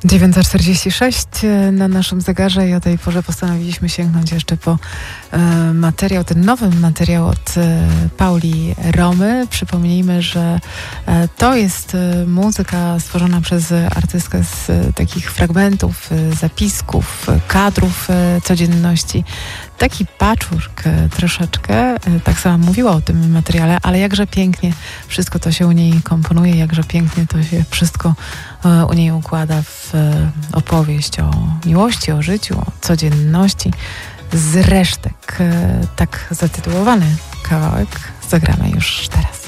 9:46 na naszym zegarze i o tej porze postanowiliśmy sięgnąć jeszcze po materiał, ten nowy materiał od Pauli Romy. Przypomnijmy, że to jest muzyka stworzona przez artystkę z takich fragmentów, zapisków, kadrów codzienności. Taki patchwork troszeczkę, tak sama mówiła o tym materiale, ale jakże pięknie wszystko to się u niej komponuje, jakże pięknie to się wszystko u niej układa w opowieść o miłości, o życiu, o codzienności. Z resztek tak zatytułowany kawałek zagramy już teraz.